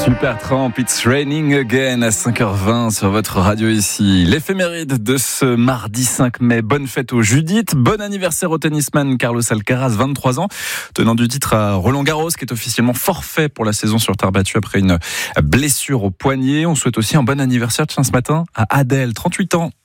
Supertramp, It's Raining Again à 5h20 sur votre radio ici. L'éphéméride de ce mardi 5 mai. Bonne fête aux Judith. Bon anniversaire au tennisman Carlos Alcaraz, 23 ans. Tenant du titre à Roland Garros, qui est officiellement forfait pour la saison sur terre battue après une blessure au poignet. On souhaite aussi un bon anniversaire, tiens, ce matin, à Adèle, 38 ans.